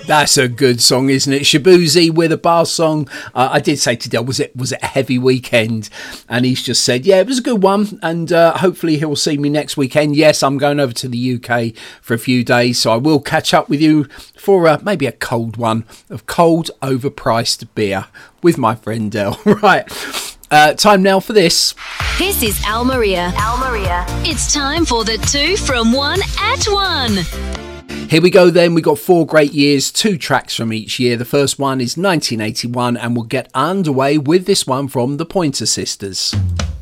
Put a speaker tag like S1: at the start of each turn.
S1: That's a good song, isn't it? Shabuzi with a bar song. I did say to Del, was it a heavy weekend? And he's just said, yeah, it was a good one. And hopefully he'll see me next weekend. Yes, I'm going over to the UK for a few days, so I will catch up with you for maybe a cold one of cold, overpriced beer with my friend Del. Right. Time now for this.
S2: This is Al Maria. Al Maria. It's time for the 2 from 1 at 1.
S1: Here we go then. We got 4 great years, 2 tracks from each year. The first one is 1981, and we'll get underway with this one from the Pointer Sisters.